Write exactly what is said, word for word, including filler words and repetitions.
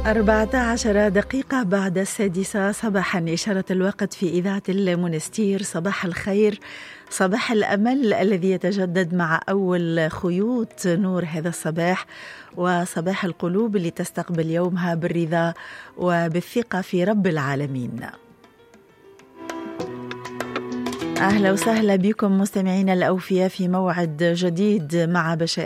أربعة عشر دقيقة بعد السادسة صباحا، إشارة الوقت في إذاعة المونستير. صباح الخير، صباح الأمل الذي يتجدد مع أول خيوط نور هذا الصباح، وصباح القلوب اللي تستقبل يومها بالرضا وبالثقة في رب العالمين. أهلا وسهلا بكم مستمعين الأوفياء في موعد جديد مع بشائر